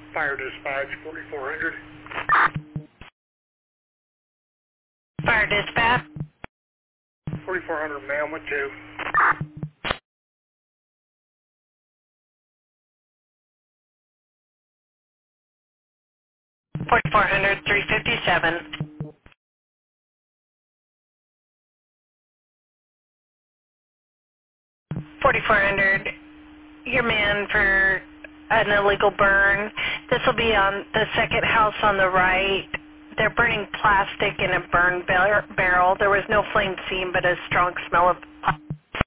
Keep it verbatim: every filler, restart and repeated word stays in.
Fire dispatch, forty-four hundred. Fire dispatch. forty-four hundred, ma'am, with two. forty-four hundred, three fifty-seven. forty-four hundred, your man for an illegal burn. This will be on the second house on the right. They're burning plastic in a burn bar- barrel. There was no flame seen, but a strong smell of